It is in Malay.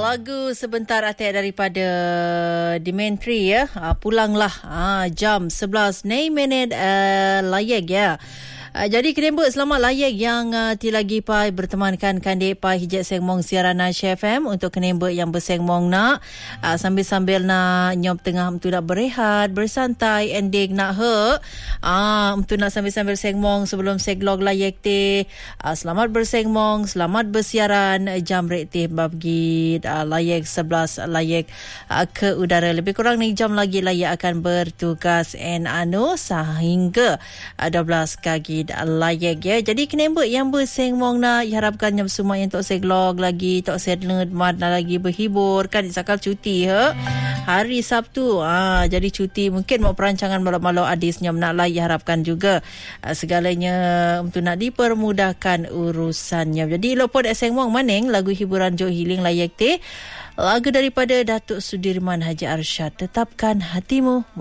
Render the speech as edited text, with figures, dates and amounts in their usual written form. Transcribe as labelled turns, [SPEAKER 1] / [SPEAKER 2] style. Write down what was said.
[SPEAKER 1] Lagu sebentar atik daripada Dementri ya. Pulanglah jam 11 minit layak ya. Jadi kenembek selamat layak yang tilagi pai bertemankan kandik pai hijat sengmong siaran Aisyah FM untuk kenembek yang bersengmong nak sambil-sambil nak nyop tengah untuk nak berehat, bersantai, ending nak untuk nak sambil-sambil sengmong sebelum seglog layak te. Selamat bersengmong, selamat bersiaran jam rekti bagi layak 11 layak ke udara. Lebih kurang ni jam lagi layak akan bertugas sehingga 12 kaki layak ya. Jadi kenembek yang bersengmong nak harapkan jam semua yang tok seglog lagi, tok sedlet mat lagi berhibur kan sakal cuti hari Sabtu. Jadi cuti mungkin mau perancangan malam-malam adisnya nak layak harapkan juga segalanya untuk nak dipermudahkan urusannya. Jadi lopod sengmong maning lagu hiburan Jo Healing layak te. Lagu daripada Datuk Sudirman Haji Arsyad, Tetapkan Hatimu.